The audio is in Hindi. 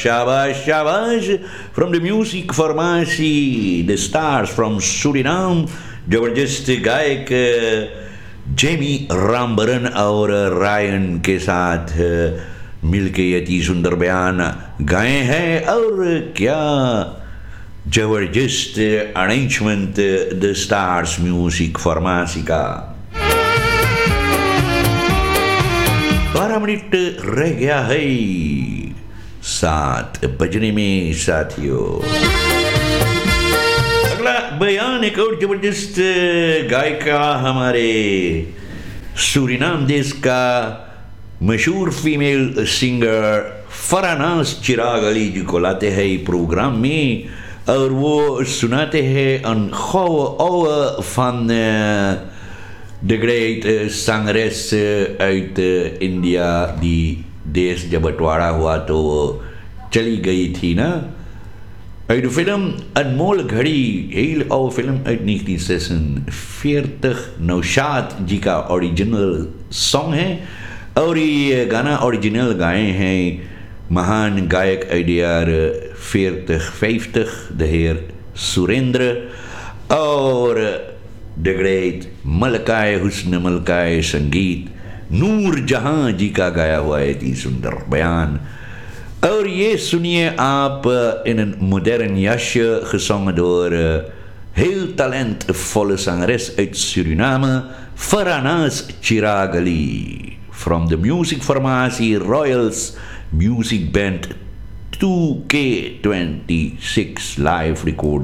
Shabash, shabash. From the music formatie The Stars from Suriname, जबरदस्त गायक जेमी रामबरन और रायन के साथ मिलके यति सुंदर बयान गाए हैं। और क्या जबरदस्त arrangement the stars music pharmacy का। 12 मिनट रह गया है 7 बजने में साथियों। अगला बयान एक और जबरदस्त गायिका हमारे सूरीनाम देश का मशहूर फीमेल सिंगर फरानास चिराग अली जी को लाते हैं प्रोग्राम में, और वो सुनाते हैं अन Gouwe van de great zangeres uit India. दी देश जब बंटवारा हुआ तो चली गई थी ना। Uit de film अनमोल घड़ी, heel oude film uit 1946, Naushad जी का ओरिजिनल सॉन्ग है। और ये गाना ओरिजिनल गाए हैं महान गायक uit de jaren 40-50, de heer Surendra, और द ग्रेट मलकाए हुस्न मलकाए संगीत नूर जहां जी का गाया हुआ है इतनी सुंदर बयान। और ये सुनिए आप in een modern jasje gezongen door heel talentvolle zangeres uit Suriname, Faranas Chiragali, from the music formatie Royals Music Band 2K26 live recording.